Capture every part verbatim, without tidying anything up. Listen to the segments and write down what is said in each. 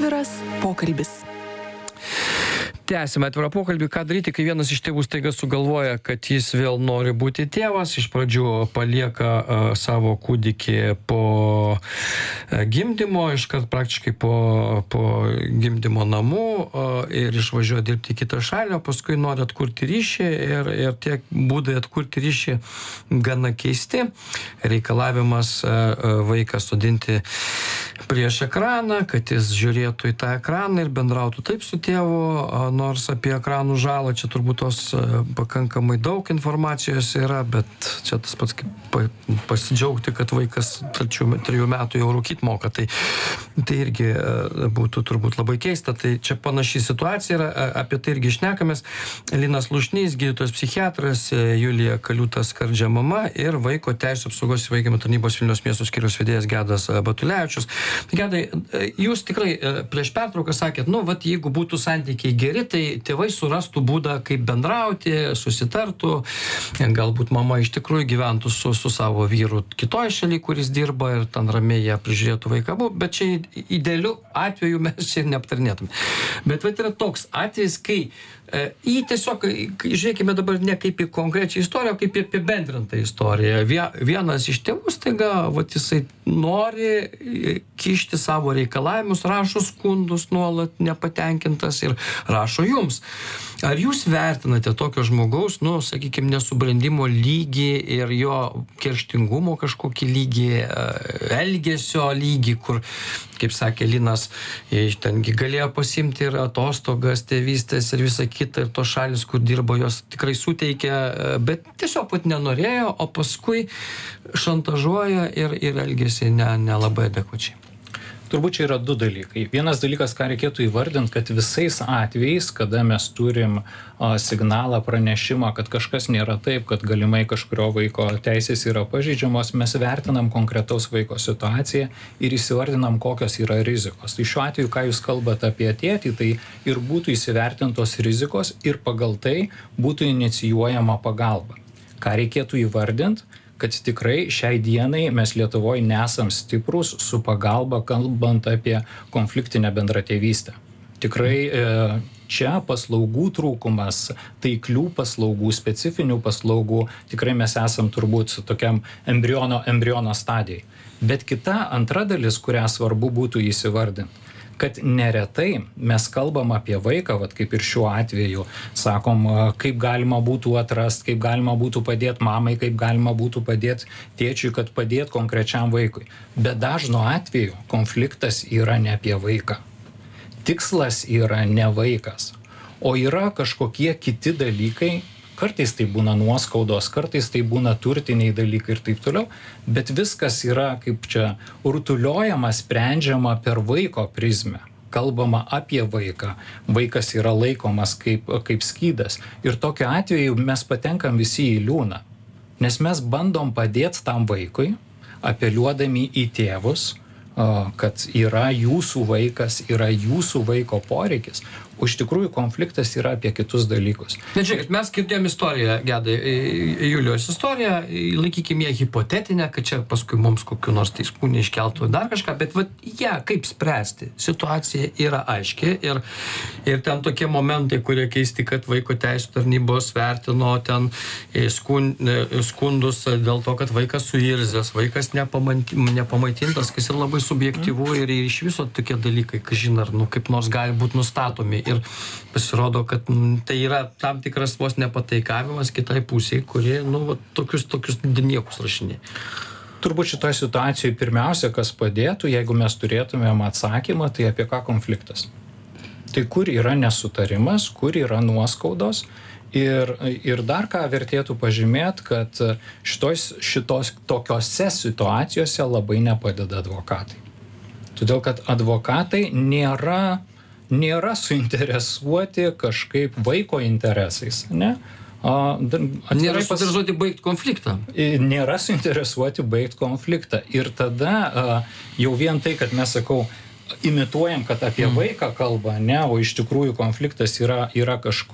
Atviras pokalbis. Tęsime atvirą pokalbį, ką daryti, kai vienas iš tėvų staiga sugalvoja, kad jis vėl nori būti tėvas, iš pradžių palieka uh, savo kūdikį po uh, gimdymo, iškart praktiškai po, po gimdymo namų uh, ir išvažiuoja dirbti į kitą šalį, o paskui nori atkurti ryšį ir, ir tie būdai atkurti ryšį gana keisti. Reikalavimas uh, vaiką sodinti prieš ekraną, kad jis žiūrėtų į tą ekraną ir bendrautų taip su tėvu, uh, nors apie ekranų žalą čia turbūt tos pakankamai daug informacijos yra, bet čia tas pats kaip pasidžiaugti, kad vaikas trijų metų jau rūkyt moka, tai, tai irgi būtų turbūt labai keista. Tai čia panaši situacija yra, apie tai irgi šnekamės. Linas Lušnys, gydytojas psichiatras, Julija Kaliutas-Skardžia mama ir Vaiko teisių apsaugos įvaikinimo tarnybos Vilniaus miesto skyriaus vedėjas Gedas Batulevičius. Gedai, jūs tikrai prieš pertrauką sakėt, nu, vat jeigu būtų santykiai geri, tai tėvai surastų būdą, kaip bendrauti, susitartų, galbūt mama iš tikrųjų gyventų su, su savo vyru kitoje šalyje, kuris dirba ir ten ramiai ją prižiūrėtų vaiką, bet čia idealiu atveju mes čia neaptarnėtume. Bet vat yra toks atvejis, kai e, į tiesiog, žiūrėkime dabar ne kaip į konkrečią istoriją, o kaip į apibendrintą istoriją. Vie, vienas iš tėvų staiga, vat jisai nori kišti savo reikalavimus, rašo skundus nuolat nepatenkintas ir rašo jums. Ar jūs vertinate tokio žmogaus, nu, sakykime, nesubrendimo lygį ir jo kerštingumo kažkokį lygį, elgesio lygį, kur, kaip sakė Linas, tengi galėjo pasimti ir atostogas, tėvystės ir visą kitą, ir tos šalis, kur dirbo, jos tikrai suteikia, bet tiesiog pat nenorėjo, o paskui šantažuoja ir, ir elgesi ne, nelabai adekvačiai. Turbūt čia yra du dalykai. Vienas dalykas, ką reikėtų įvardinti, kad visais atvejais, kada mes turim a, signalą, pranešimą, kad kažkas nėra taip, kad galimai kažkurio vaiko teisės yra pažeidžiamos, mes vertinam konkretaus vaiko situaciją ir įsivardinam, kokios yra rizikos. Tai šiuo atveju, ką jūs kalbate apie tėtį, tai ir būtų įsivertintos rizikos ir pagal tai būtų inicijuojama pagalba. Ką reikėtų įvardinti? Kad tikrai šiai dienai mes Lietuvoje nesam stiprus su pagalba, kalbant apie konfliktinę bendratėvystę. Tikrai čia paslaugų trūkumas, taiklių paslaugų, specifinių paslaugų, tikrai mes esam turbūt tokiam embriono, embriono stadijai. Bet kita antra dalis, kurią svarbu būtų įsivardinti, kad neretai mes kalbam apie vaiką, vat kaip ir šiuo atveju, sakom, kaip galima būtų atrast, kaip galima būtų padėti mamai, kaip galima būtų padėti tėčiui, kad padėti konkrečiam vaikui. Bet dažnu atveju konfliktas yra ne apie vaiką. Tikslas yra ne vaikas, o yra kažkokie kiti dalykai. Kartais tai būna nuoskaudos, kartais tai būna turtiniai dalykai ir taip toliau, bet viskas yra kaip čia rutuliojama, sprendžiama per vaiko prizmę. Kalbama apie vaiką, vaikas yra laikomas kaip, kaip skydas ir tokiu atveju mes patenkam visi į liūną, nes mes bandom padėti tam vaikui, apeliuodami į tėvus, kad yra jūsų vaikas, yra jūsų vaiko poreikis. O iš tikrųjų konfliktas yra apie kitus dalykus. Bet žiūrėkit, mes girdėjom istoriją, Gedai, Julijos istoriją, laikykim ją hipotetinę, kad čia paskui mums kokiu nors teismų neiškeltų dar kažką, bet vat ją kaip spręsti? Situacija yra aiški ir, ir ten tokie momentai, kurie keisti, kad vaiko teisių tarnybos vertino ten skundus dėl to, kad vaikas suirzęs, vaikas nepamaitintas, kas yra labai subjektyvu ir iš viso tokie dalykai, kažin ar nu, kaip nors gali būti nustatomi. Ir pasirodo, kad tai yra tam tikras vos nepataikavimas kitai pusiai, kurie, nu, tokius, tokius niekus rašinė. Turbūt šitoje situacijoje pirmiausia, kas padėtų, jeigu mes turėtumėm atsakymą, tai apie ką konfliktas. Tai kur yra nesutarimas, kur yra nuoskaudos. Ir, ir dar ką vertėtų pažymėti, kad šitos, šitos tokiose situacijose labai nepadeda advokatai. Todėl, kad advokatai nėra nėra suinteresuoti kažkaip vaiko interesais, ne? A, nėra suinteresuoti baigti konfliktą. Nėra suinteresuoti baigti konfliktą. Ir tada a, jau vien tai, kad mes, sakau, imituojam, kad apie vaiką kalba, ne, o iš tikrųjų konfliktas yra, yra kažkur,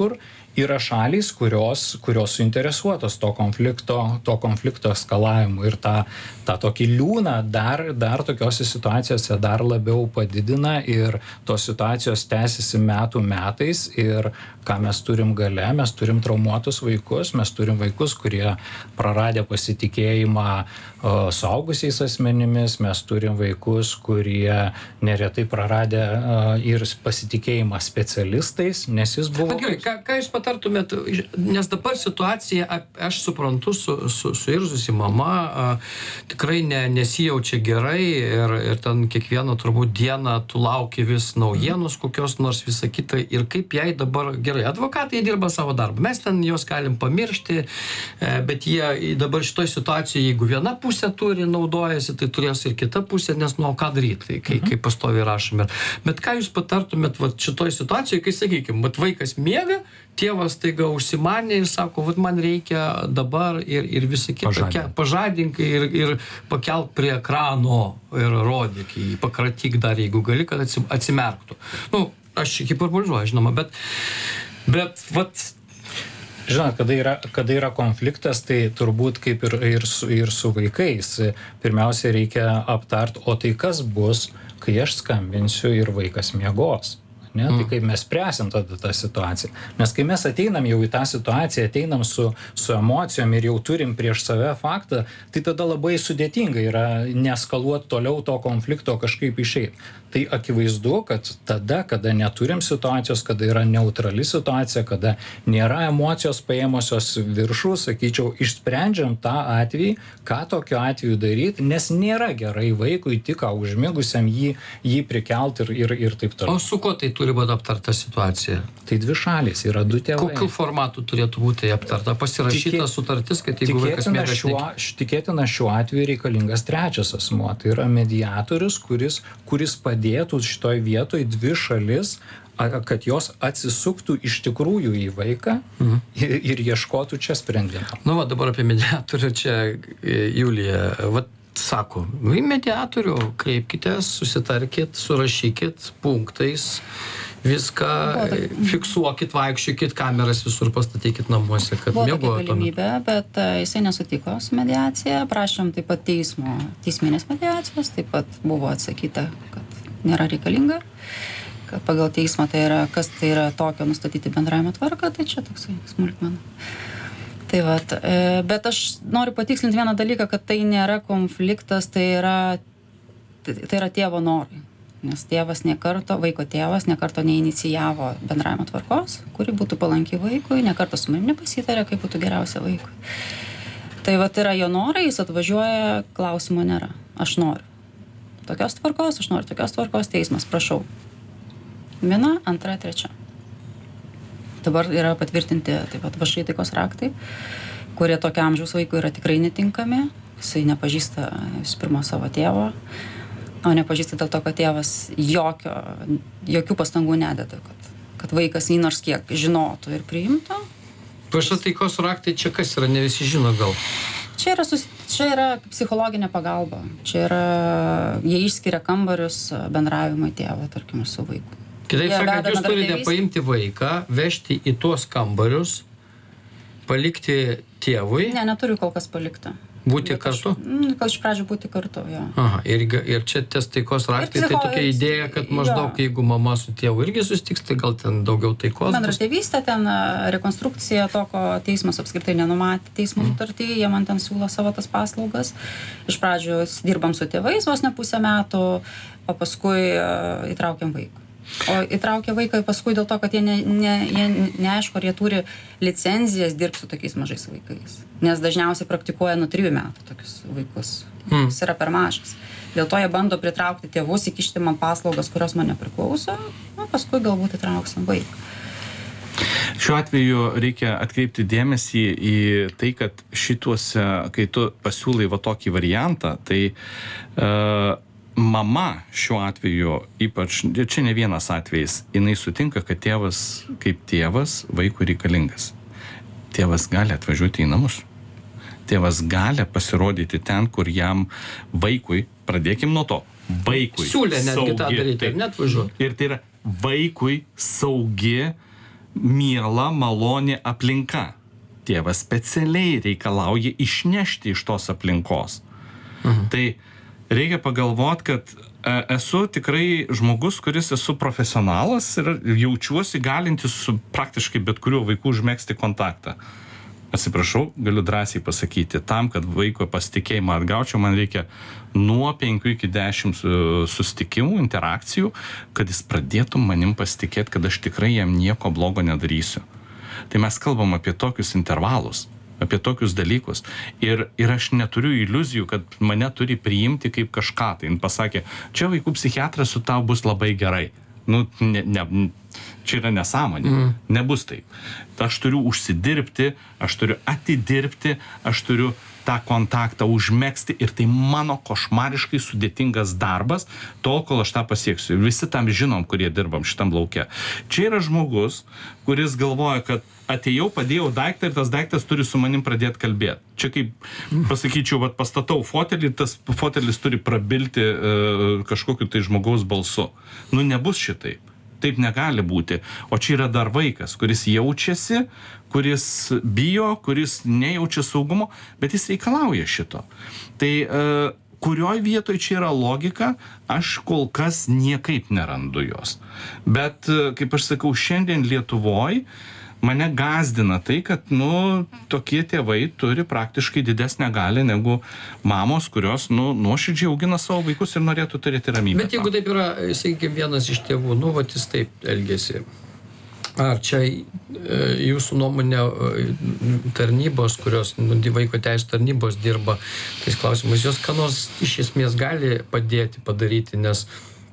Yra šalys, kurios, kurios suinteresuotos to konflikto, to konflikto eskalavimu ir tą, tą tokį liūną dar, dar tokiose situacijose dar labiau padidina ir tos situacijos tęsiasi metų metais ir ką mes turim gale, mes turim traumuotus vaikus, mes turim vaikus, kurie praradę pasitikėjimą o, suaugusiais asmenimis, mes turim vaikus, kurie neretai praradę o, ir pasitikėjimą specialistais, nes jis buvo... Bet gerai, ką, ką jūs patartumėt, nes dabar situacija, aš suprantu, su, su, suirzusi mama a, tikrai ne, nesijaučia gerai ir, ir ten kiekvieną turbūt dieną tu lauki vis naujienos kokios nors visą kitą ir kaip jai dabar gerai, advokatai dirba savo darbą, mes ten juos galim pamiršti, bet jie dabar šitoj situacijoje, jeigu viena pusė turi, naudojasi, tai turės ir kita pusė, nes nu, ką daryti, tai, kai, kai pastoviai rašome. Bet ką jūs patartumėt vat, šitoj situacijoje, kai, sakykime, vat, vaikas miega, tėvas taiga užsimanė ir sako, vat, man reikia dabar ir, ir visą kitą, pažadink, pažadink ir, ir pakelk prie ekrano ir rodyk jį, pakratyk dar, jeigu gali, kad atsimerktų. Nu, aš hiperbolizuoju, žinoma, bet, bet, vat, Žinot, kada yra, kada yra konfliktas, tai turbūt kaip ir, ir, su, ir su vaikais. Pirmiausia, reikia aptart, o tai kas bus, kai aš skambinsiu ir vaikas miegos. Ne? Mm. Tai kaip mes spręsim tada tą situaciją. Nes kai mes ateinam jau į tą situaciją, ateinam su, su emocijom ir jau turim prieš save faktą, tai tada labai sudėtinga yra neeskaluoti toliau to konflikto kažkaip išeit. Tai akivaizdu, kad tada, kada neturim situacijos, kada yra neutrali situacija, kada nėra emocijos paėmusios viršų, sakyčiau, išsprendžiam tą atvejį, ką tokiu atveju daryti, nes nėra gerai vaikui tik užmigusiam jį, jį prikelt ir, ir, ir taip toliau. O su ko tai turi būti aptarta situacija? Tai dvi šalys, yra du tėvai. Kokiu formatu turėtų būti aptarta? Pasirašyta Tikė... sutartis, kad jeigu vaikas miega šiuo, tikėtina šiuo atveju reikalingas trečias asmuo. Tai yra mediatorius, kuris, kuris padėtų šitoj vietoj dvi šalis, kad jos atsisuktų iš tikrųjų į vaiką mhm. ir, ir ieškotų čia sprendimą. Nu, va, dabar apie mediatorių čia Julija. Va, sako, į mediatorių kreipkitės, susitarkit, surašykit punktais, viską fiksuokit, vaikščiokit, kameras visur pastatykit namuose, kad buvo mėgo tokia galimybė, bet uh, jisai nesutiko su mediacija, prašėm taip pat teismo, teisminės mediacijos, taip pat buvo atsakyta, kad nėra reikalinga, kad pagal teismą tai yra, kas tai yra tokio nustatyti bendravimo tvarką, tai čia toksai smulkmena. Tai vat, bet aš noriu patikslinti vieną dalyką, kad tai nėra konfliktas, tai yra, tai, tai yra tėvo norai. Nes tėvas nekarto, vaiko tėvas nekarto neinicijavo bendravimo tvarkos, kuri būtų palanki vaikui, nekarto su manim nepasitarė, kaip būtų geriausia vaikui. Tai vat yra jo norai, jis atvažiuoja, klausimo nėra. Aš noriu tokios tvarkos, aš noriu tokios tvarkos, teismas, prašau. Viena, antra, trečia. Dabar yra patvirtinti taip pat viešai taikos raktai, kurie tokio amžiaus vaikui yra tikrai netinkami. Jisai nepažįsta visų pirma savo tėvo, o nepažįsta dėl to, kad tėvas jokio, jokių pastangų nededa, kad, kad vaikas jį nors kiek žinotų ir priimtų. Viešai taikos raktai čia kas yra, ne visi žino gal? Čia yra, sus, čia yra psichologinė pagalba. Čia yra, jie išskiria kambarius bendravimui tėvo, tarkim, su vaiku. Kitaip sakant, jūs turite paimti vaiką, vežti į tuos kambarius, palikti tėvui. Ne, neturiu kol kas palikti. Būti Bet kartu? Aš, gal iš pradžių būti kartu, jo. Aha, ir, ir čia ties taikos raktai, psicho, tai tokia idėja, kad maždaug jo. Jeigu mama su tėvu irgi susitiks, tai gal ten daugiau taikos. Bendra tėvystė, ten rekonstrukcija, to, ko teismas apskritai nenumatė teismo nutartį, mm. jie man ten siūlo savo tas paslaugas. Iš pradžių dirbam su tėvais vos ne pusę metų, o paskui uh, įtraukiam vaiką. O įtraukia vaiką paskui dėl to, kad jie, ne, ne, jie neaišku, ar jie turi licenzijas dirbti su tokiais mažais vaikais. Nes dažniausiai praktikuoja nuo trijų metų tokius vaikus. Mm. Jis yra per mažas. Dėl to jie bando pritraukti tėvus, įkišti man paslaugas, kurios man nepriklauso, o paskui galbūt įtrauksim vaiką. Šiuo atveju reikia atkreipti dėmesį į tai, kad šituose, kai tu pasiūlai va tokį variantą, tai uh, mama šiuo atveju, ypač, čia ne vienas atvejis, jinai sutinka, kad tėvas kaip tėvas vaikui reikalingas. Tėvas gali atvažiuoti į namus. Tėvas gali pasirodyti ten, kur jam vaikui, pradėkim nuo to, vaikui siūlė netgi tą daryti, ir net važiuoti. Ir tai yra vaikui saugi miela, maloni aplinka. Tėvas specialiai reikalauja išnešti iš tos aplinkos. Mhm. Tai reikia pagalvoti, kad esu tikrai žmogus, kuris esu profesionalas ir jaučiuosi galintis su praktiškai bet kuriuo vaiku užmegzti kontaktą. Atsiprašau, galiu drąsiai pasakyti, tam, kad vaiko pasitikėjimą atgaučiau, man reikia nuo penkių iki dešimt susitikimų, interakcijų, kad jis pradėtų manim pasitikėti, kad aš tikrai jam nieko blogo nedarysiu. Tai mes kalbam apie tokius intervalus, apie tokius dalykus. Ir, ir aš neturiu iliuzijų, kad mane turi priimti kaip kažką. Tai jis pasakė, čia vaikų psichiatras su tau bus labai gerai. Nu, ne, ne, čia yra nesąmonė. Mm. Nebus taip. Aš turiu užsidirbti, aš turiu atidirbti, aš turiu tą kontaktą užmegzti ir tai mano košmariškai sudėtingas darbas, tol, kol aš tą pasieksiu. Ir visi tam žinom, kurie dirbam šitam lauke. Čia yra žmogus, kuris galvoja, kad atėjau, padėjau daiktą ir tas daiktas turi su manim pradėti kalbėti. Čia kaip, pasakyčiau, vat, pastatau fotelį, tas fotelis turi prabilti e, kažkokiu tai žmogaus balsu. Nu, nebus šitai. Taip negali būti. O čia yra dar vaikas, kuris jaučiasi, kuris bijo, kuris nejaučia saugumo, bet jis reikalauja šito. Tai e, kurioj vietoj čia yra logika, aš kol kas niekaip nerandu jos. Bet, e, kaip aš sakau, šiandien Lietuvoj mane gazdina tai, kad, nu, tokie tėvai turi praktiškai didesnę galią negu mamos, kurios, nu, nuoširdžiai augina savo vaikus ir norėtų turėti ramybę. Bet jeigu taip yra, sakykime, vienas iš tėvų, nu, vat jis taip elgėsi. Ar čia jūsų nuomonė tarnybos, kurios, nu, vaiko teisų tarnybos dirba tais klausimais, jos ką nors iš esmės gali padėti padaryti, nes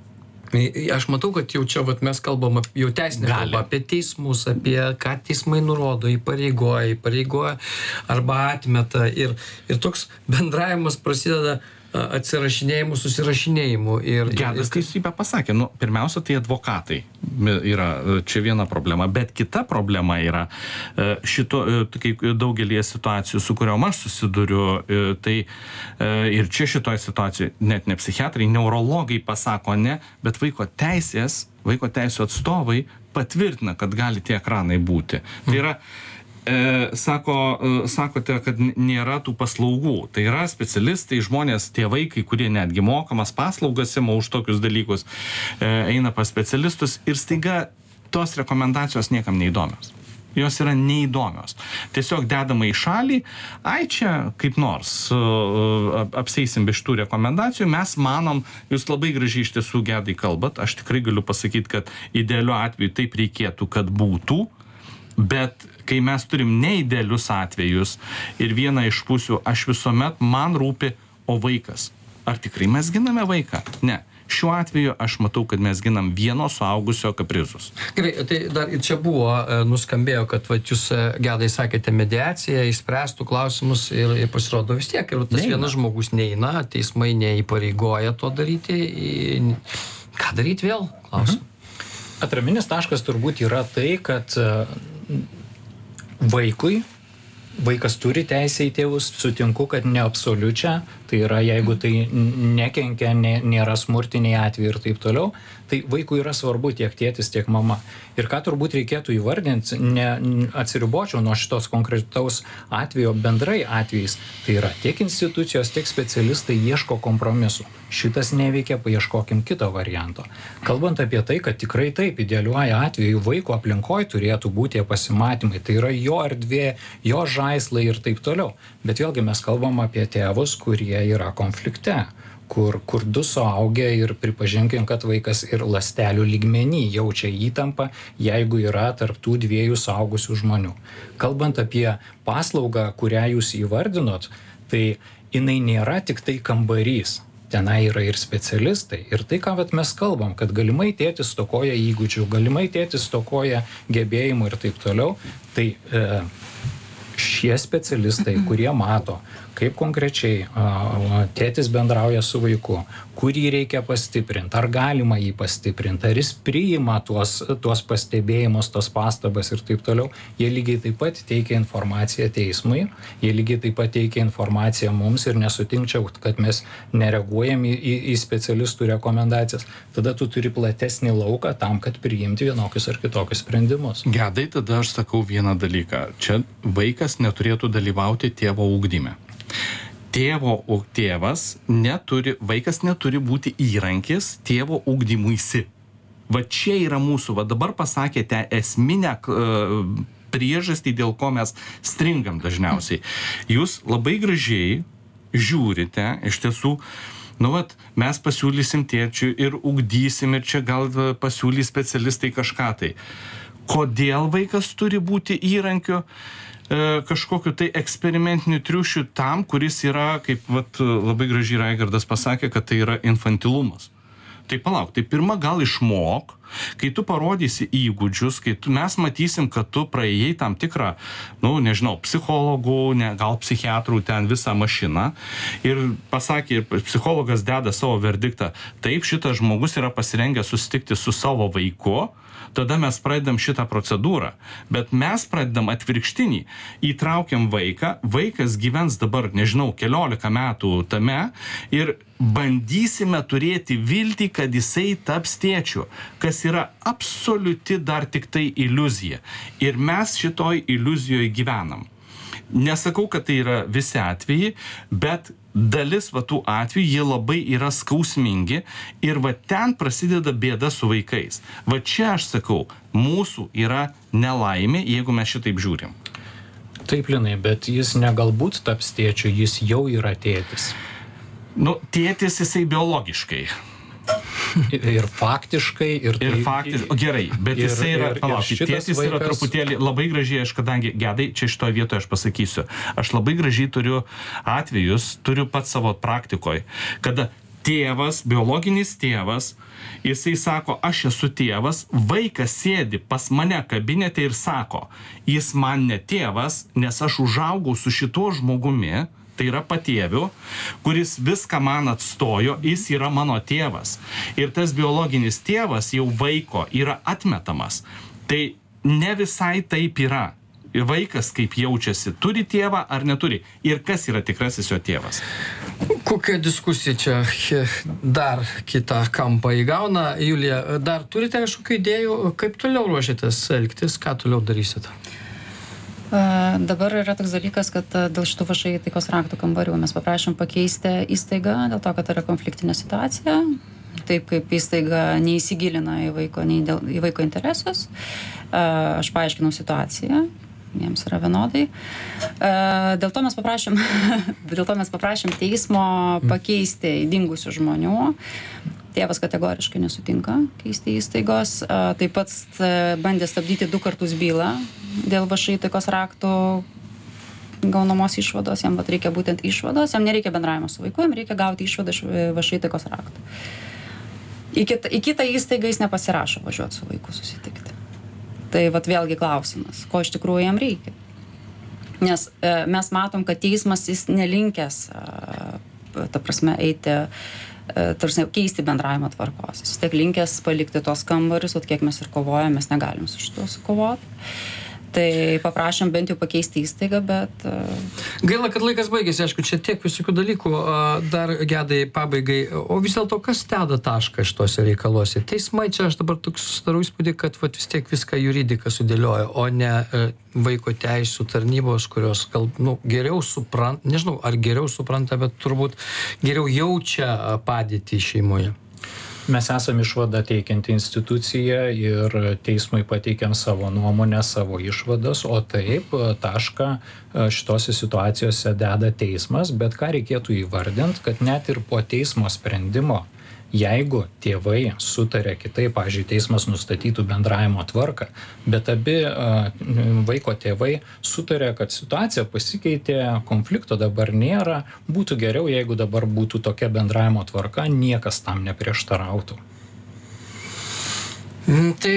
aš matau, kad jau čia vat, mes kalbam jau teisinę kalbą apie teismus, apie ką teismai nurodo, įpareigoja, įpareigoja arba atmeta ir, ir toks bendravimas prasideda atsirašinėjimų, susirašinėjimų. Ir, Gedas teisybę pasakė, nu, pirmiausia, tai advokatai yra čia viena problema, bet kita problema yra šito, kaip daugelį situacijų, su kuriuom aš susiduriu, tai ir čia šitoje situacijoje net ne psichiatrai, neurologai pasako ne, bet vaiko teisės, vaiko teisų atstovai patvirtina, kad gali tie ekranai būti. Tai yra E, sako, e, sakote, kad nėra tų paslaugų. Tai yra specialistai, žmonės, tėvai, kai kurie netgi mokamas paslaugas ima už tokius dalykus, e, eina pas specialistus ir staiga tos rekomendacijos niekam neįdomios. Jos yra neįdomios. Tiesiog dedama į šalį, ai čia kaip nors uh, apseisim be šitų rekomendacijų, mes manom, jūs labai gražiai iš tiesų Gedai kalbat, aš tikrai galiu pasakyti, kad idealiu atveju taip reikėtų, kad būtų, bet kai mes turim neidealius atvejus ir vieną iš pusių, aš visuomet man rūpi, o vaikas. Ar tikrai mes giname vaiką? Ne. Šiuo atveju aš matau, kad mes ginam vieno suaugusio kaprizus. Gerai, tai dar ir čia buvo, nuskambėjo, kad va, jūs, Gedai, sakėte, mediacija išspręstų klausimus ir, ir pasirodo vis tiek. Ir tas neina. Vienas žmogus neina, teismai neįpareigoja to daryti. Ir ką daryti vėl? Klausim. Mhm. Atraminis taškas turbūt yra tai, kad vaikui, vaikas turi teisę į tėvus, sutinku, kad ne absoliučią, tai yra, jeigu tai nekenkia, nė, nėra smurtiniai atvejai ir taip toliau, tai vaikui yra svarbu tiek tėtis, tiek mama. Ir ką turbūt reikėtų įvardinti, ne atsiribočiau nuo šitos konkretaus atvejo bendrai atvejais, tai yra tiek institucijos, tiek specialistai ieško kompromisų. Šitas neveikia, paieškokim kito varianto. Kalbant apie tai, kad tikrai taip, idealiuoju atveju vaiko aplinkoje turėtų būti pasimatymai, tai yra jo erdvė, jo žaislai ir taip toliau. Bet vėlgi mes kalbam apie tėvus, kurie yra konflikte. Kur, kur du suaugę ir pripažinkim, kad vaikas ir ląstelių lygmenį jaučia įtampą, jeigu yra tarp tų dviejų suaugusių žmonių. Kalbant apie paslaugą, kurią jūs įvardinot, tai jinai nėra tik tai kambarys. Tenai yra ir specialistai. Ir tai, ką vat mes kalbam, kad galimai tėtis stokoja įgūdžių, galimai tėtis stokoja gebėjimų ir taip toliau, tai e, šie specialistai, kurie mato, kaip konkrečiai a, tėtis bendrauja su vaiku, kurį reikia pastiprinti, ar galima jį pastiprinti, ar jis priima tuos, tuos pastebėjimus, tos pastabas ir taip toliau, jie lygiai taip pat teikia informaciją teismui, jie lygiai taip pat teikia informaciją mums ir nesutinkčiau, kad mes nereaguojam į, į, į specialistų rekomendacijas. Tada tu turi platesnį lauką tam, kad priimti vienokius ar kitokius sprendimus. Gedai, tada aš sakau vieną dalyką. Čia vaikas neturėtų dalyvauti tėvo ugdyme. Tėvo tėvas neturi, vaikas neturi būti įrankis tėvo ugdymuisi. Va čia yra mūsų, va dabar pasakėte esminę uh, priežastį, dėl ko mes stringam dažniausiai. Jūs labai gražiai žiūrite, iš tiesų, nu vat, mes pasiūlysim tėčiui ir ugdysim ir čia gal pasiūlys specialistai kažką tai. Kodėl vaikas turi būti įrankiu? Kažkokiu tai eksperimentiniu triušiu tam, kuris yra, kaip vat, labai gražiai Raigardas pasakė, kad tai yra infantilumas. Tai palauk, tai pirma gal išmok, kai tu parodysi įgūdžius, kai tu, mes matysim, kad tu praėjai tam tikrą, nu, nežinau, psichologų, ne, gal psichiatrų ten visą mašiną ir pasakė, ir psichologas deda savo verdiktą, taip, šitas žmogus yra pasirengęs susitikti su savo vaiku, tada mes pradedam šitą procedūrą. Bet mes pradedam atvirkštinį. Įtraukiam vaiką, vaikas gyvens dabar, nežinau, keliolika metų tame ir bandysime turėti viltį, kad jisai taps tėčiu, kas yra absoliuti dar tik tai iliuzija. Ir mes šitoj iliuzijoje gyvenam. Nesakau, kad tai yra visi atvejai, bet dalis va tų atvejų, jie labai yra skausmingi ir va ten prasideda bėda su vaikais. Va čia aš sakau, mūsų yra nelaimė, jeigu mes šitaip žiūrim. Taip, Linai, bet jis ne galbūt taps tėčiu, jis jau yra tėtis. Nu, tėtis jisai biologiškai. Ir faktiškai, ir... Ir faktiškai, gerai, bet ir, jisai yra, palaukit, tėtis vaikas... yra truputėlį labai gražiai, aš kadangi, Gedai, čia šitoje vietoje aš pasakysiu, aš labai gražiai turiu atvejus, turiu pat savo praktikoje, kada tėvas, biologinis tėvas, jisai sako, aš esu tėvas, vaikas sėdi pas mane kabinete ir sako, jis man ne tėvas, nes aš užaugau su šituo žmogumi, tai yra patėviu, kuris viską man atstojo, jis yra mano tėvas. Ir tas biologinis tėvas jau vaiko yra atmetamas. Tai ne visai taip yra. Vaikas kaip jaučiasi, turi tėvą ar neturi. Ir kas yra tikrasis jo tėvas. Kokia diskusija čia dar kitą kampą įgauna? Julija, dar turite kažkokių idėjų, kaip toliau ruošiatės elgtis, ką toliau darysite? Dabar yra toks dalykas, kad dėl šitų V Š I taikos raktų kambarių mes paprašėm pakeisti įstaigą, dėl to, kad yra konfliktinė situacija, taip kaip įstaiga neįsigilina į vaiko, nei dėl, į vaiko interesus. Aš paaiškinau situaciją, jiems yra vienodai. Dėl to mes paprašėm, dėl to mes paprašėm teismo pakeisti dingusių žmonių. Tėvas kategoriškai nesutinka keisti įstaigos. Taip pat bandė stabdyti du kartus bylą dėl V Š I taikos raktų gaunamos išvados. Jam vat reikia būtent išvados, jam nereikia bendravimo su vaiku, jam reikia gauti išvadą iš V Š I taikos raktų. Į kitą, į kitą įstaigą jis nepasirašo važiuoti su vaiku susitikti. Tai vat vėlgi klausimas, ko iš tikrųjų jam reikia. Nes e, mes matom, kad teismas jis nelinkęs, e, ta prasme, eiti, e, tarsi keisti bendravimo tvarkos. Jis tiek linkęs palikti tos kambarius, vat kiek mes ir kovojame, mes negalim su šituo sukovoti. Tai paprašėm bent jau pakeisti įstaigą, bet... Gaila, kad laikas baigėsi, aišku, čia tiek visokių dalykų, dar Gedai pabaigai. O vis dėlto, kas deda tašką šituose reikaluose? Teismai čia aš dabar toks susidarau įspūdį, kad vat, vis tiek viską juridika sudėlioja, o ne vaiko teisų tarnybos, kurios gal, nu, geriau supranta, nežinau, ar geriau supranta, bet turbūt geriau jaučia padėtį šeimoje. Mes esame išvadą teikianti institucija ir teismui pateikiam savo nuomonę, savo išvadas, o taip tašką šitose situacijose deda teismas, bet ką reikėtų įvardinti, kad net ir po teismo sprendimo, jeigu tėvai sutarė kitaip, pavyzdžiui, teismas nustatytų bendravimo tvarką, bet abi vaiko tėvai sutarė, kad situacija pasikeitė, konflikto dabar nėra, būtų geriau, jeigu dabar būtų tokia bendravimo tvarka, niekas tam neprieštarautų. Tai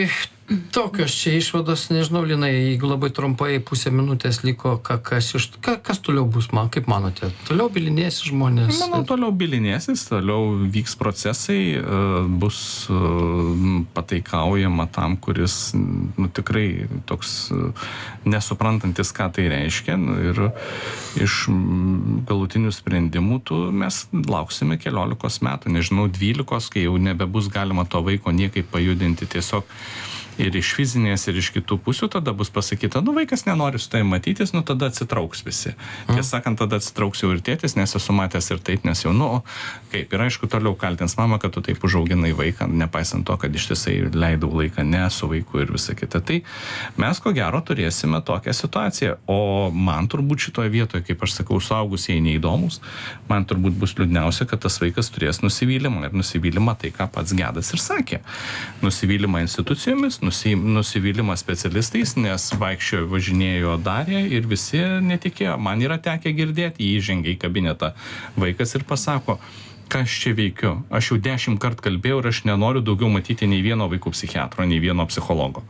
Tokios čia išvados, nežinau, Linai, jeigu labai trumpai pusę minutės liko, ka, kas, iš, ka, kas toliau bus, man, kaip manote? Toliau bilinėsis žmonės? Manau, toliau bilinėsis, toliau vyks procesai, bus pataikaujama tam, kuris nu, tikrai toks nesuprantantis, ką tai reiškia. Ir iš galutinių sprendimų tų mes lauksime keliolikos metų, nežinau, dvylikos, kai jau nebebus galima to vaiko niekaip pajudinti tiesiog ir iš fizinės, ir iš kitų pusių, tada bus pasakyta, nu vaikas nenori su tai matytis, nu tada atsitrauks visi. Mm. Tiesą sakant, tada atsitrauks jau ir tėtis, nes esu matęs ir taip, nes jau, nu, kaip, ir aišku, toliau kaltins mama, kad tu taip užauginai vaiką, nepaisant to, kad ištisai leidau laiką ne su vaiku ir visa kita. Tai mes, ko gero, turėsime tokią situaciją. O man turbūt šitoje vietoje, kaip aš sakau, suaugusieji neįdomus, man turbūt bus liūdniausia, kad tas vaikas turės nusivylimą. Ir nusivylimą tai, ką pats Gedas ir sakė. Nusivylimą institucijomis, nusivylimą specialistais, nes vaikščiojo, važinėjo, darė ir visi netikėjo. Man yra tekę girdėti, jį įžengia į kabinetą vaikas ir pasako, ką aš čia veikiu. Aš jau dešimt kart kalbėjau ir aš nenoriu daugiau matyti nei vieno vaikų psichiatro, nei vieno psichologo.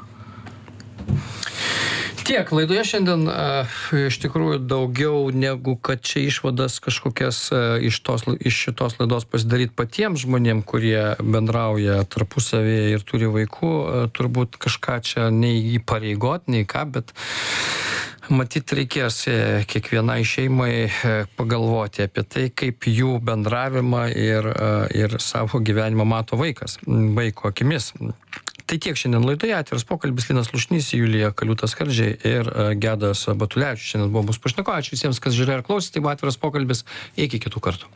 Tiek, laidoje šiandien uh, iš tikrųjų daugiau negu kad čia išvadas kažkokias uh, iš, tos, iš šitos laidos pasidaryti patiems žmonėm, kurie bendrauja tarpusavėje ir turi vaikų, uh, turbūt kažką čia nei įpareigot, nei ką, bet matyt reikės kiekvienai šeimai pagalvoti apie tai, kaip jų bendravimą ir, uh, ir savo gyvenimą mato vaikas, vaiko akimis. Tai tiek šiandien laidoje, atviras pokalbis, Linas Slušnys, Julija Kaliutas-Skardžiai ir Gedas Batulevičius. Šiandien buvo mūsų pašnekovai. Ačiū visiems, kas žiūrėjo ir klausė. Tai buvo atviras pokalbis. Iki kitų kartų.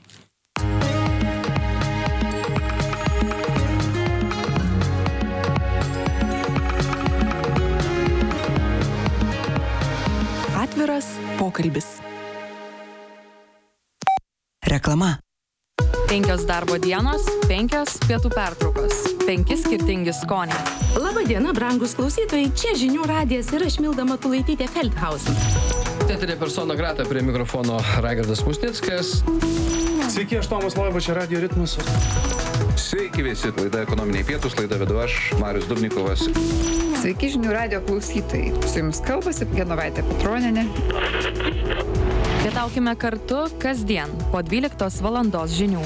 Atviras pokalbis. Reklama. Penkios darbo dienos, penkios pietų pertraukos, penki skirtingi skoniai. Labadiena, brangus klausytojai, čia Žinių radijas ir aš Milda Matulaitytė Feldhausen. Teatrė persona grata, prie mikrofono Raigardas Musnickas. Sveiki, aš Tomas Loiba, čia Radio Ritmas. Sveiki visi, laida Ekonominiai pietūs, laidą vedu aš, Marius Dubnikovas. Sveiki, Žinių radijo klausytojai. Su jums kalbasi Genovaitė Petronienė. Pietaukime kartu kasdien po dvyliktos valandos žinių.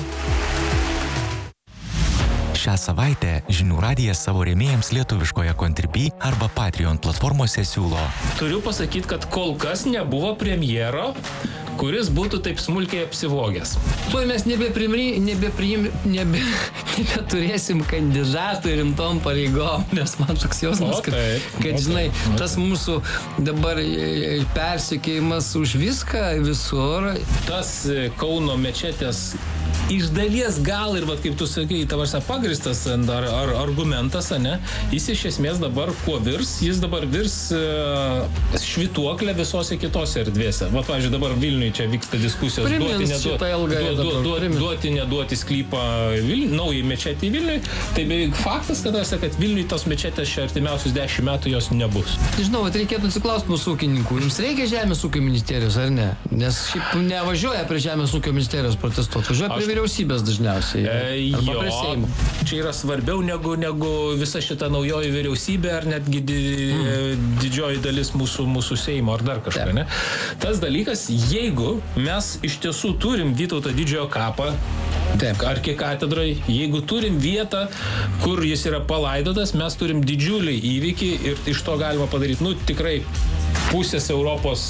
Šią savaitę Žinių radijas savo rėmėjams lietuviškoje Contribui arba Patreon platformose siūlo. Turiu pasakyti, kad kol kas nebuvo premjero, kuris būtų taip smulkiai apsivogęs. Tuoj mes nebeprimri, nebepriim, nebe, nebeturėsim kandidatų rimtom pareigom, nes man toks jausmas, kad, Okay, kad okay. žinai, tas mūsų dabar persekėjimas už viską visur. Tas Kauno mečetės iš dalies gal ir, vat, kaip tu sakai, tavarsa pagristas ar, ar argumentas, ne? Jis iš esmės dabar kuo virs? Jis dabar virs uh, švytuoklę visose kitose erdvėse. Vat, pavyzdžiui, dabar Vilniui čia vyksta diskusijos Primins duoti, šitą ilgąją neduoti, dabar, duoti, primins. duoti, neduoti sklypą Vilniui, naują mečetį Vilniui. Tai beveik faktas, kad, aš, kad Vilniui tos mečetės čia artimiausius dešimt metų jos nebus. Žinau, kad reikėtų atsiklausti mūsų ūkininkų. Jums reikia Žemės ūkio ministerijos, ar ne? Nes šiaip nevažiuoja prie Žemės ūkio ministerijos protestuoti. Važiuoja prie vyriausybės dažniausiai. E, arba jo, prie Seimo. čia yra svarbiau negu, negu visa šita naujoji vyriausybė ar netgi di, mm. didžioji dalis mūsų, mūsų Seimo ar dar kažką, ne? Tas dalykas, jeigu mes iš tiesų turim Vytauto didžiojo kapą, Taip. arkikatedrai, jeigu turim vietą, kur jis yra palaidotas, mes turim didžiulį įvykį ir iš to galima padaryti, nu, tikrai pusės Europos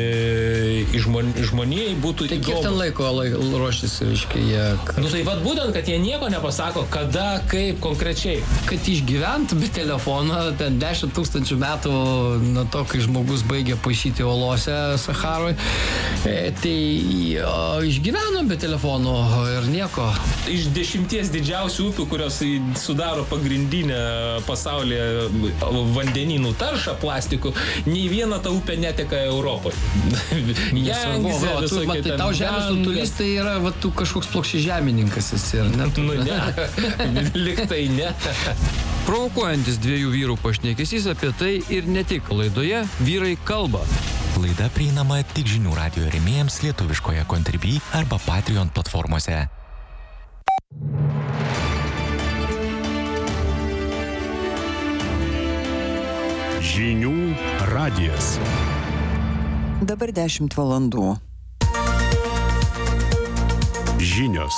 e, žmon, žmonijai būtų Tai kiek įdomu. ten laiko laik, ruoštis, reiškia, jie... Nu tai vad būtent, kad jie nieko nepasako, kada, kaip konkrečiai. Kad išgyvent be telefono, ten dešimt tūkstančių metų nuo to, kai žmogus baigė paišyti olose Saharoj, e, tai o, išgyveno be telefono ir nieko. Iš dešimties didžiausių upių, kurios sudaro pagrindinę pasaulyje vandenynų taršą plastikų, nei viena ta upė neteka Europoje. Nesvarbu, va, tu, man, tai tau žemės rutulys tai yra, va, tu kažkoks plokščiažemininkas esi, ar ne? Nu ne, liktai ne. Provokuojantis dviejų vyrų pašnekesys apie tai ir ne tik laidoje Vyrai kalba. Laida prieinama tik Žinių radijo rėmėjams lietuviškoje Contribui arba Patreon platformose. Žinių radijas. Dabar dešimt valandų. Žinios.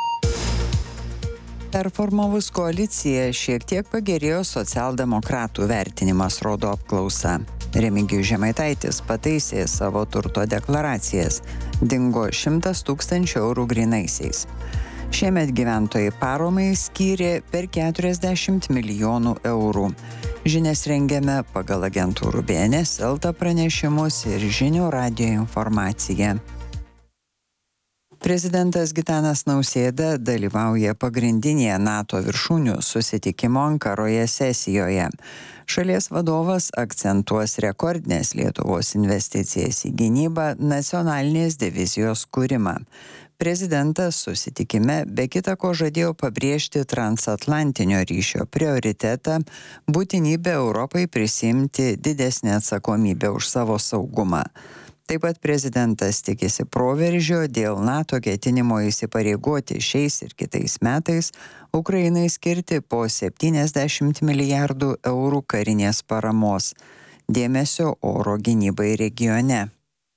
Performavus koaliciją šiek tiek pagerėjo socialdemokratų vertinimas, rodo apklausa. Remigijus Žemaitaitis pataisė savo turto deklaracijas. Dingo šimtas tūkstančių eurų grynaisiais. Šiemet gyventojai paromai skyrė per keturiasdešimt milijonų eurų. Žinias rengiame pagal agentūrų B N S, Elta pranešimus ir Žinių radijo informaciją. Prezidentas Gitanas Nausėda dalyvauja pagrindinėje NATO viršūnių susitikimo Ankaroje sesijoje. Šalies vadovas akcentuos rekordinės Lietuvos investicijas į gynybą, nacionalinės divizijos kūrimą. Prezidentas susitikime be kita ko žadėjo pabrėžti transatlantinio ryšio prioritetą, būtinybę Europai prisiimti didesnę atsakomybę už savo saugumą. Taip pat prezidentas tikisi proveržio dėl NATO ketinimo įsipareigoti šiais ir kitais metais Ukrainai skirti po septyniasdešimt milijardų eurų karinės paramos, dėmesio oro gynybai regione.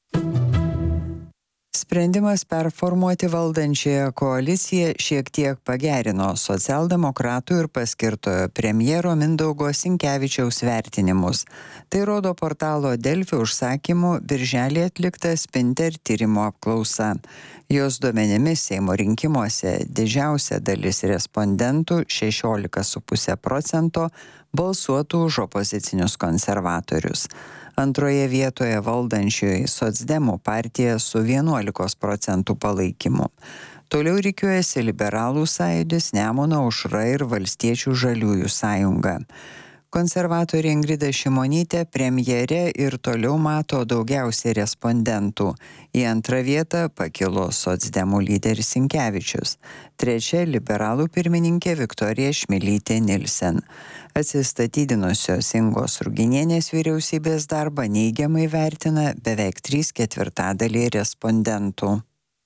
Sprendimas performuoti valdančiąją koaliciją šiek tiek pagerino socialdemokratų ir paskirtojo premjero Mindaugo Sinkevičiaus vertinimus. Tai rodo portalo Delfi užsakymu birželį atlikta Spinter tyrimo apklausa. Jos duomenimis Seimo rinkimuose didžiausia dalis respondentų šešiolika su puse procento balsuotų už opozicinius konservatorius. Antroje vietoje valdančioji Socdemų partija su vienuolikos procentų palaikymu. Toliau rikiuojasi Liberalų sąjūdis, Nemuno aušra ir Valstiečių žaliųjų sąjunga. Konservatorė Ingrida Šimonytė premjere ir toliau mato daugiausiai respondentų. Į antrą vietą pakilo Socdemų lyderis Sinkevičius. Trečia liberalų pirmininkė Viktorija Šmilytė Nilsen. Atsistatydinusios Ingos Ruginienės vyriausybės darbą neigiamai vertina beveik trys ketvirtadaliai respondentų.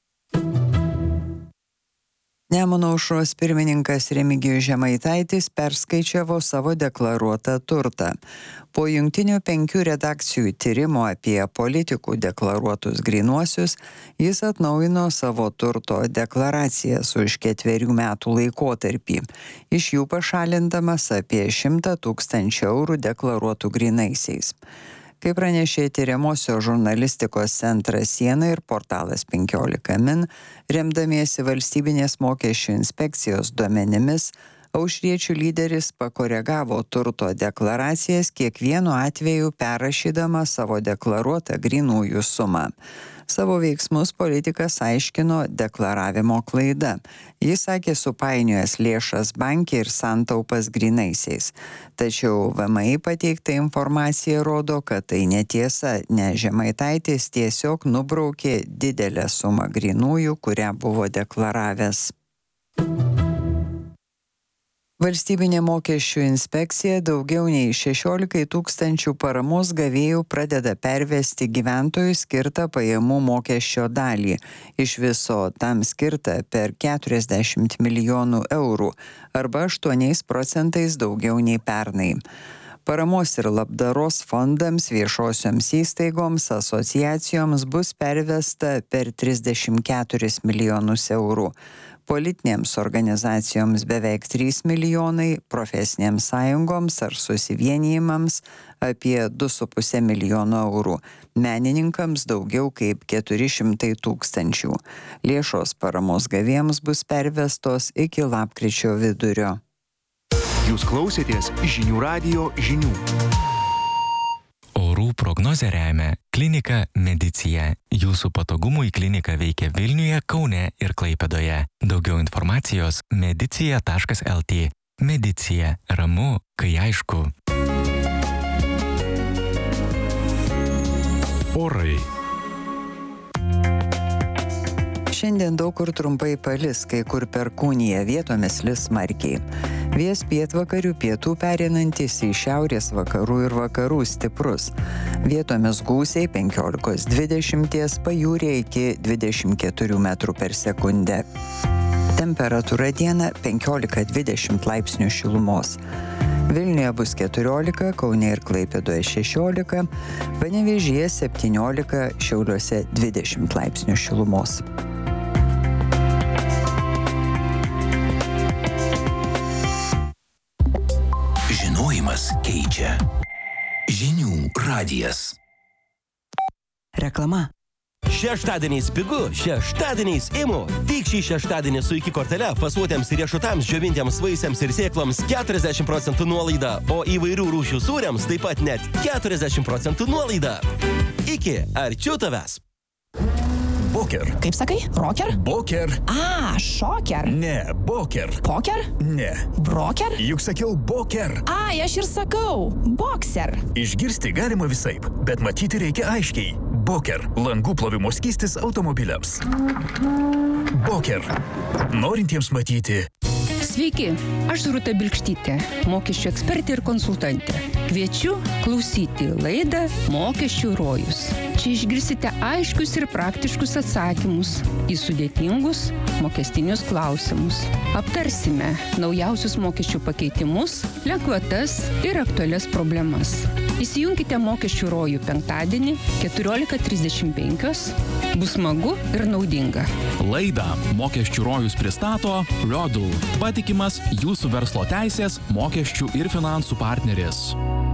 Nemuno aušros pirmininkas Remigijus Žemaitaitis perskaičiavo savo deklaruotą turtą. Po jungtinių penkių redakcijų tyrimo apie politikų deklaruotus grynuosius, jis atnaujino savo turto deklaracijas už ketverių metų laikotarpį. Iš jų pašalindamas apie šimtą tūkstančių eurų deklaruotų grynaisiais. Kaip pranešė tyriamosios žurnalistikos centras Siena ir portalas penkiolika min, remdamiesi valstybinės mokesčių inspekcijos duomenimis, aušriečių lyderis pakoregavo turto deklaracijas kiekvienu atveju perrašydama savo deklaruotą grynųjų sumą. Savo veiksmus politikas aiškino deklaravimo klaida. Jis sakė supainiojęs lėšas banke ir santaupas grynaisiais. Tačiau V M I pateikta informacija rodo, kad tai netiesa, nes Žemaitaitis tiesiog nubraukė didelę sumą grynųjų, kurią buvo deklaravęs. Valstybinė mokesčių inspekcija daugiau nei šešiolika tūkstančių paramos gavėjų pradeda pervesti gyventojų skirtą pajamų mokesčio dalį. Iš viso tam skirta per keturiasdešimt milijonų eurų arba aštuoniais procentais daugiau nei pernai. Paramos ir labdaros fondams, viešosioms įstaigoms, asociacijoms bus pervesta per trisdešimt keturis milijonus eurų. Politinėms organizacijoms beveik trys milijonai, profesinėms sąjungoms ar susivienijimams apie du su puse milijono eurų, menininkams daugiau kaip keturi šimtai tūkstančių. Lėšos paramos gavėjams bus pervestos iki lapkričio vidurio. Jūs klausėtės Žinių radijo žinių. Orų prognozę remia klinika Medicija. Jūsų patogumui klinika veikia Vilniuje, Kaune ir Klaipėdoje. Daugiau informacijos medicija taškas el tė. Medicija. Ramu, kai aišku. Orai. Šiandien daug kur trumpai palis, kai kur perkūnija, vietomis lis smarkiai. Vėjas pietvakarių pietų pereinantis į šiaurės vakarų ir vakarų stiprus. Vietomis gūsiai penkiolika dvidešimt, pajūryje iki dvidešimt keturių metrų per sekundę. Temperatūra dieną penkiolika dvidešimt laipsnių šilumos. Vilniuje bus keturiolika, Kaune ir Klaipėdoje šešiolika, Panevėžyje septyniolika, Šiauliuose dvidešimt laipsnių šilumos. Žinojimas keičia. Žinių radijas. Reklama. Šeštadieniais pigu, šeštadieniais imu. Tik šį šeštadienį su iki kortele fasuotėms riešutams, džiovintiems vaisiams ir sėkloms keturiasdešimt procentų nuolaida, o įvairių rūšių sūriams taip pat net keturiasdešimt procentų nuolaida. Iki arčiau tavęs. Boker. Kaip sakai? Rocker? Boker. A, šoker. Ne, boker. Poker? Ne. Broker? Juk sakiau boker. A, aš ir sakau. Boxer. Išgirsti galima visaip, bet matyti reikia aiškiai. Boker. Langų plovimo skystis automobiliams. Boker. Norintiems matyti. Sveiki, aš Rūta Bilkštytė, mokesčių ekspertė ir konsultantė. Kviečiu klausyti laidą Mokesčių rojus. Čia išgirsite aiškius ir praktiškus atsakymus į sudėtingus mokestinius klausimus. Aptarsime naujausius mokesčių pakeitimus, lengvatas ir aktualias problemas. Įsijunkite Mokesčių rojų penktadienį keturiolika trisdešimt penkios. Bus smagu ir naudinga. Laidą Mokesčių rojus pristato Rodul, patikimas jūsų verslo teisės, mokesčių ir finansų partneris.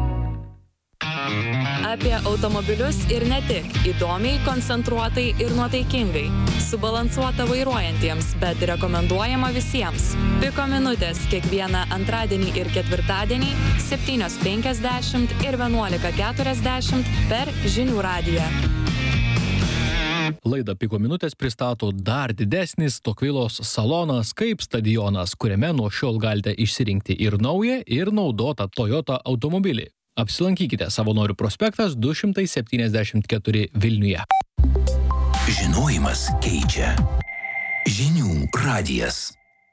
Apie automobilius ir ne tik. Įdomiai, koncentruotai ir nuotaikingai. Subalansuota vairuojantiems, bet rekomenduojama visiems. Piko minutės kiekvieną antradienį ir ketvirtadienį septynios penkiasdešimt ir vienuolika keturiasdešimt per Žinių radiją. Laidą Piko minutės pristato dar didesnis Tokvilos salonas kaip stadionas, kuriame nuo šiol galite išsirinkti ir naują, ir naudotą Toyota automobilį. Apsilankykite Savanorių prospektas du šimtai septyniasdešimt keturi Vilniuje. Žinojimas keičia. Žinių radijas.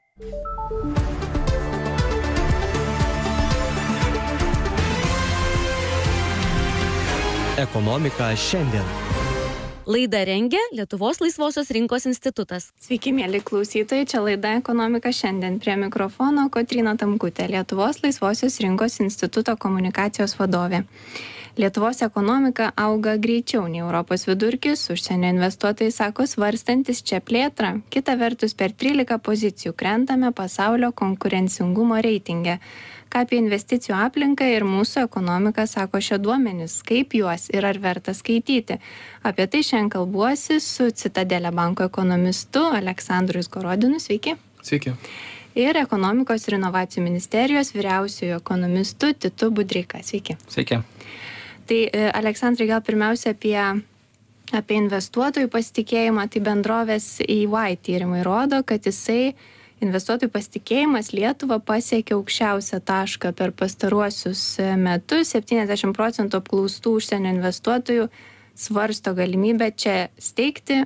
Ekonomika šiandien. Laidą rengia Lietuvos laisvosios rinkos institutas. Sveiki, mėly klausytojai, čia laida Ekonomika šiandien. Prie mikrofono Kotryna Tamkutė, Lietuvos laisvosios rinkos instituto komunikacijos vadovė. Lietuvos ekonomika auga greičiau nei Europos vidurkis, užsienio investuotojai sako svarstantis čia plėtrą. Kita vertus, per trylika pozicijų krentame pasaulio konkurencingumo reitinge. Ką apie investicijų aplinką ir mūsų ekonomiką sako šie duomenys, kaip juos ir ar verta skaityti. Apie tai šiandien kalbuosi su Citadelė banko ekonomistu Aleksandru Izgorodinu. Sveiki. Sveiki. Ir ekonomikos ir inovacijų ministerijos vyriausiojo ekonomistu Titu Budreika. Sveiki. Sveiki. Tai Aleksandrai, gal pirmiausia apie, apie investuotojų pasitikėjimą. Tai bendrovės E Y tyrimai rodo, kad jisai investuotojų pasitikėjimas Lietuvą pasiekė aukščiausią tašką per pastaruosius metus. septyniasdešimt procentų apklaustų užsienio investuotojų svarsto galimybę čia steigti